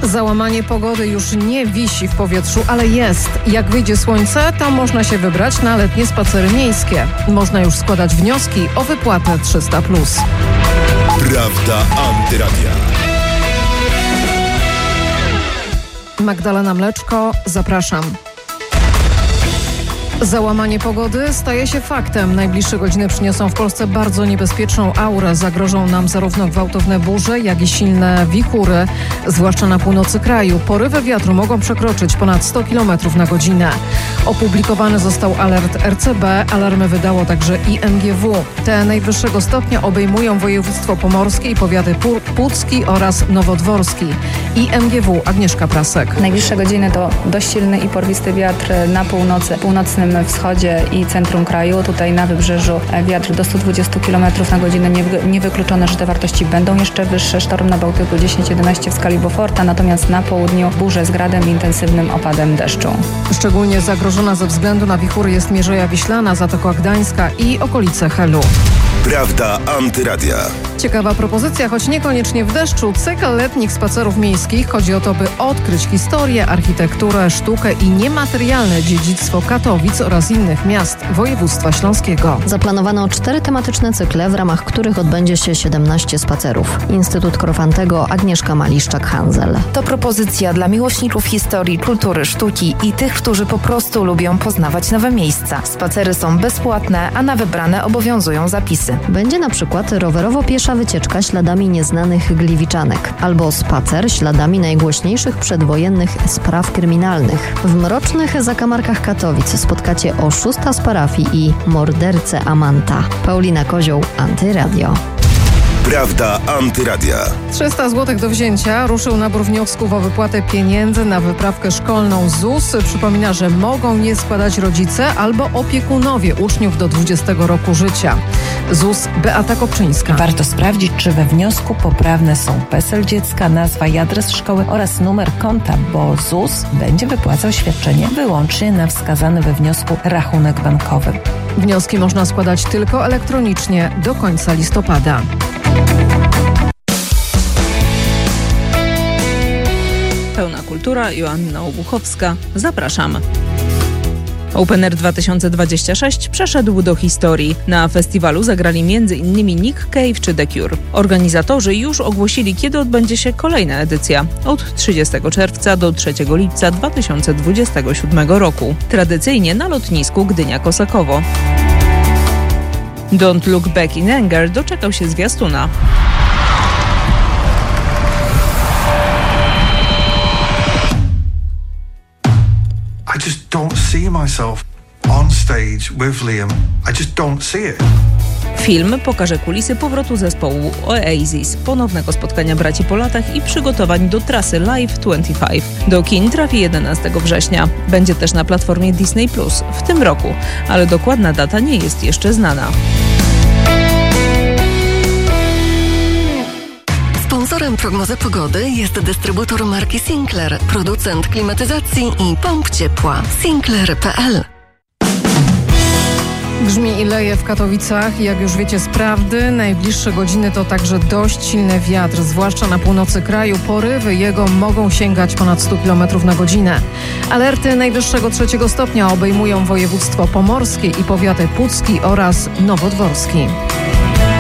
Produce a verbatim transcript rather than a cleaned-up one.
Załamanie pogody już nie wisi w powietrzu, ale jest. Jak wyjdzie słońce, to można się wybrać na letnie spacery miejskie. Można już składać wnioski o wypłatę trzysta plus. Prawda Antyradia. Magdalena Mleczko, zapraszam. Załamanie pogody staje się faktem. Najbliższe godziny przyniosą w Polsce bardzo niebezpieczną aurę. Zagrożą nam zarówno gwałtowne burze, jak i silne wichury, zwłaszcza na północy kraju. Porywy wiatru mogą przekroczyć ponad sto kilometrów na godzinę. Opublikowany został alert R C B, alarmy wydało także I M G W. Te najwyższego stopnia obejmują województwo pomorskie i powiaty pucki oraz nowodworski. I M G W, Agnieszka Prasek. Najbliższe godziny to dość silny i porwisty wiatr na północy, północnym wschodzie i centrum kraju. Tutaj na wybrzeżu wiatr do stu dwudziestu kilometrów na godzinę. Niewykluczone, że te wartości będą jeszcze wyższe. Sztorm na Bałtyku dziesięć jedenaście w skali Beauforta, natomiast na południu burze z gradem i intensywnym opadem deszczu. Szczególnie zagrożona ze względu na wichury jest Mierzeja Wiślana, Zatoka Gdańska i okolice Helu. Prawda Antyradia. Ciekawa propozycja, choć niekoniecznie w deszczu. Cykl letnich spacerów miejskich. Chodzi o to, by odkryć historię, architekturę, sztukę i niematerialne dziedzictwo Katowic oraz innych miast województwa śląskiego. Zaplanowano cztery tematyczne cykle, w ramach których odbędzie się siedemnaście spacerów. Instytut Korfantego, Agnieszka Maliszczak-Hanzel. To propozycja dla miłośników historii, kultury, sztuki i tych, którzy po prostu lubią poznawać nowe miejsca. Spacery są bezpłatne, a na wybrane obowiązują zapisy. Będzie na przykład rowerowo-piesza wycieczka śladami nieznanych gliwiczanek albo spacer śladami najgłośniejszych przedwojennych spraw kryminalnych. W mrocznych zakamarkach Katowic spotkacie oszusta z parafii i mordercę Amanta. Paulina Kozioł, Antyradio. Prawda Antyradia. trzysta złotych do wzięcia. Ruszył nabór wniosków o wypłatę pieniędzy na wyprawkę szkolną Z U S. Przypomina, że mogą je składać rodzice albo opiekunowie uczniów do dwudziestego roku życia. Z U S, Beata Kopczyńska. Warto sprawdzić, czy we wniosku poprawne są PESEL dziecka, nazwa i adres szkoły oraz numer konta, bo Z U S będzie wypłacał świadczenie wyłącznie na wskazany we wniosku rachunek bankowy. Wnioski można składać tylko elektronicznie do końca listopada. Pełna kultura, Joanna Obuchowska. Zapraszam. Open Air dwa tysiące dwudziesty szósty przeszedł do historii. Na festiwalu zagrali między innymi Nick Cave czy The Cure. Organizatorzy już ogłosili, kiedy odbędzie się kolejna edycja. Od trzydziestego czerwca do trzeciego lipca dwa tysiące dwudziestego siódmego roku. Tradycyjnie na lotnisku Gdynia-Kosakowo. Don't Look Back in Anger doczekał się zwiastuna. I just don't see myself on stage with Liam. I just don't see it. Film pokaże kulisy powrotu zespołu Oasis, ponownego spotkania braci po latach i przygotowań do trasy Live dwadzieścia pięć. Do kin trafi jedenastego września. Będzie też na platformie Disney Plus w tym roku, ale dokładna data nie jest jeszcze znana. Sponsorem prognozy pogody jest dystrybutor marki Sinclair, producent klimatyzacji i pomp ciepła. Sinclair kropka p l. Grzmi i leje w Katowicach. Jak już wiecie z prawdy, najbliższe godziny to także dość silny wiatr, zwłaszcza na północy kraju. Porywy jego mogą sięgać ponad stu kilometrów na godzinę. Alerty najwyższego trzeciego stopnia obejmują województwo pomorskie i powiaty pucki oraz nowodworski.